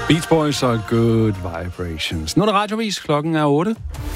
Beach Boys og Good Vibrations. Nu er det radiovis. Klokken er 8.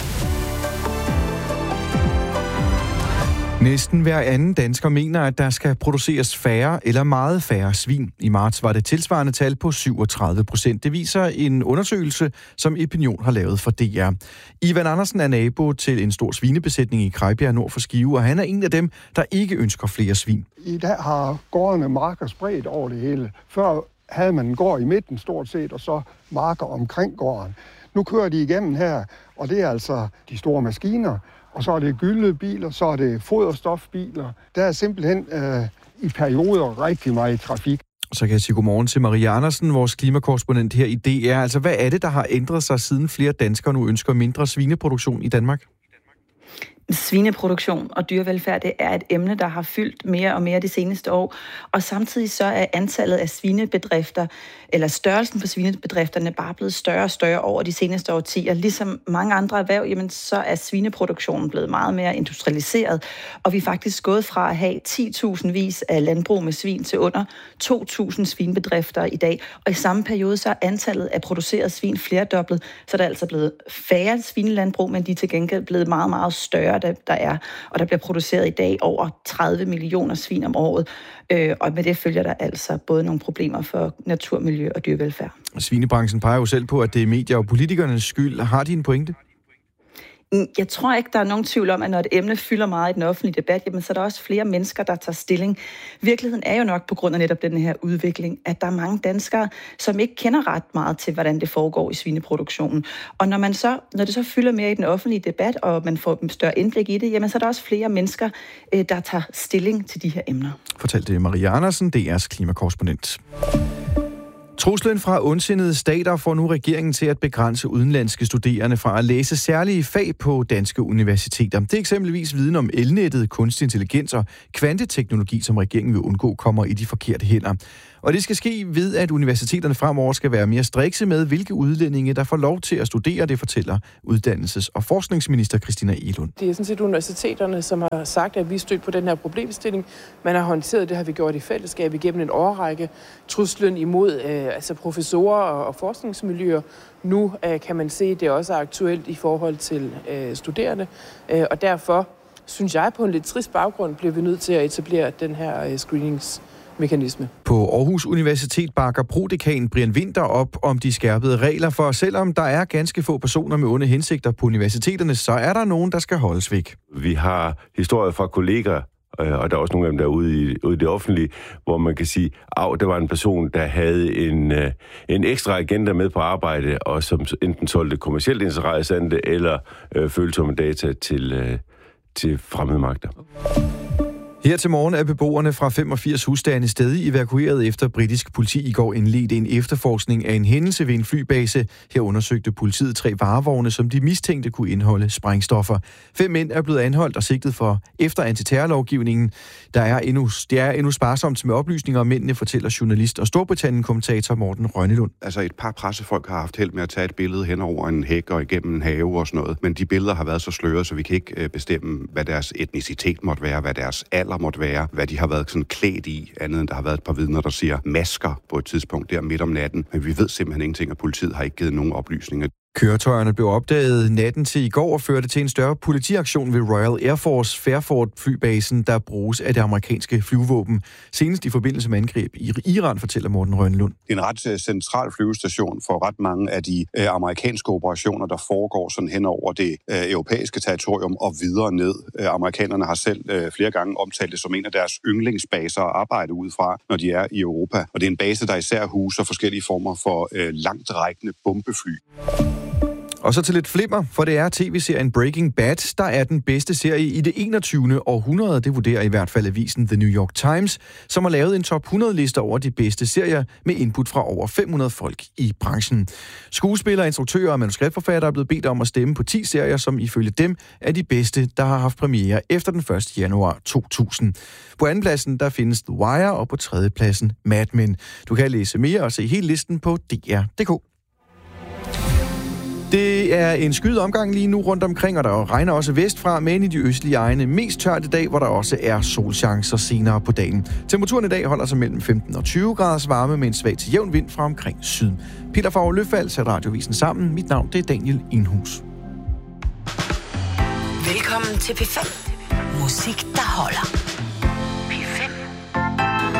Næsten hver anden dansker mener, at der skal produceres færre eller meget færre svin. I marts var det tilsvarende tal på 37%. Det viser en undersøgelse, som Epinion har lavet for DR. Ivan Andersen er nabo til en stor svinebesætning i Krejbjerg nord for Skive, og han er en af dem, der ikke ønsker flere svin. I dag har gårdene marker spredt over det hele. Før havde man en gård i midten stort set, og så marker omkring gården. Nu kører de igennem her, og det er altså de store maskiner. Og så er det gyldebiler, så er det foderstofbiler. Der er simpelthen i perioder rigtig meget trafik. Så kan jeg sige godmorgen til Maria Andersen, vores klimakorrespondent her i DR. Altså, hvad er det, der har ændret sig, siden flere danskere nu ønsker mindre svineproduktion i Danmark? Svineproduktion og dyrevelfærd, det er et emne, der har fyldt mere og mere de seneste år. Og samtidig så er antallet af svinebedrifter, eller størrelsen på svinebedrifterne, bare blevet større og større over de seneste årtier. Ligesom mange andre erhverv, jamen, så er svineproduktionen blevet meget mere industrialiseret. Og vi er faktisk gået fra at have 10.000 vis af landbrug med svin til under 2.000 svinebedrifter i dag. Og i samme periode så er antallet af producerede svin flerdoblet. Så der er altså blevet færre svinelandbrug, men de er til gengæld blevet meget, meget større. Der er, og der bliver produceret i dag over 30 millioner svin om året, og med det følger der altså både nogle problemer for natur, miljø og dyrevelfærd. Svinebranchen peger jo selv på, at det er medier og politikernes skyld. Har de en pointe? Jeg tror ikke, der er nogen tvivl om, at når et emne fylder meget i den offentlige debat, jamen, så er der også flere mennesker, der tager stilling. Virkeligheden er jo nok på grund af netop den her udvikling, at der er mange danskere, som ikke kender ret meget til, hvordan det foregår i svineproduktionen. Og når det så fylder mere i den offentlige debat, og man får en større indblik i det, jamen, så er der også flere mennesker, der tager stilling til de her emner. Fortalte Maria Andersen, DR's klimakorrespondent. Truslen fra ondsindede stater får nu regeringen til at begrænse udenlandske studerende fra at læse særlige fag på danske universiteter. Det er eksempelvis viden om elnettet, kunstig intelligens og kvanteteknologi, som regeringen vil undgå kommer i de forkerte hænder. Og det skal ske ved, at universiteterne fremover skal være mere strikse med, hvilke udlændinge, der får lov til at studere, det fortæller uddannelses- og forskningsminister Christina Egelund. Det er sådan set universiteterne, som har sagt, at vi stødt på den her problemstilling. Man har håndteret det, har vi gjort i fællesskab igennem en årrække. Truslen imod professorer og forskningsmiljøer. Nu kan man se, at det også er aktuelt i forhold til studerende. Og derfor synes jeg, på en lidt trist baggrund, bliver vi nødt til at etablere den her screeningsmekanisme. På Aarhus Universitet bakker prodekan Brian Winther op om de skærpede regler, for selvom der er ganske få personer med onde hensigter på universiteterne, så er der nogen, der skal holdes væk. Vi har historier fra kolleger, og der er også nogle af dem, der er ude i det offentlige, hvor man kan sige, der var en person, der havde en ekstra agenda med på arbejde, og som enten solgte kommercielt interessante eller følsomme data til fremmede magter. Her til morgen er beboerne fra 85 husstande stadig evakueret efter britisk politi i går indledte en efterforskning af en hændelse ved en flybase. Her undersøgte politiet 3 varevogne, som de mistænkte kunne indeholde sprængstoffer. 5 mænd er blevet anholdt og sigtet for efter antiterrorlovgivningen. Det er endnu sparsomt med oplysninger om mændene, fortæller journalist og Storbritannien-kommentator Morten Rønnelund. Altså et par pressefolk har haft held med at tage et billede hen over en hæk og igennem en have og sådan noget. Men de billeder har været så slørede, så vi kan ikke bestemme, hvad deres etnicitet måtte være, hvad deres alder måtte være, hvad de har været sådan klædt i, andet end der har været et par vidner, der siger masker på et tidspunkt der midt om natten. Men vi ved simpelthen ingenting, og politiet har ikke givet nogen oplysninger. Køretøjerne blev opdaget natten til i går og førte til en større politiaktion ved Royal Air Force Fairford flybasen, der bruges af det amerikanske flyvåben. Senest i forbindelse med angreb i Iran, fortæller Morten Rønnelund. Det er en ret central flyvestation for ret mange af de amerikanske operationer, der foregår sådan hen over det europæiske territorium og videre ned. Amerikanerne har selv flere gange omtalt det som en af deres yndlingsbaser at arbejde ud fra, når de er i Europa. Og det er en base, der især huser forskellige former for langtrækkende bombefly. Og så til lidt flimmer, for det er tv-serien Breaking Bad, der er den bedste serie i det 21. århundrede. Det vurderer i hvert fald avisen The New York Times, som har lavet en top 100-liste over de bedste serier med input fra over 500 folk i branchen. Skuespillere, instruktører og manuskriptforfattere er blevet bedt om at stemme på 10 serier, som ifølge dem er de bedste, der har haft premiere efter den 1. januar 2000. På andenpladsen der findes The Wire, og på tredjepladsen Mad Men. Du kan læse mere og se hele listen på dr.dk. Det er en skyet omgang lige nu rundt omkring, og der regner også vestfra, men i de østlige egne mest tørt i dag, hvor der også er solchancer senere på dagen. Temperaturen i dag holder sig mellem 15 og 20 graders varme med en svag til jævn vind fra omkring syden. Peter Favre Løfald satte Radiovisen sammen. Mit navn det er Daniel Indhus. Velkommen til P5. Musik, der holder.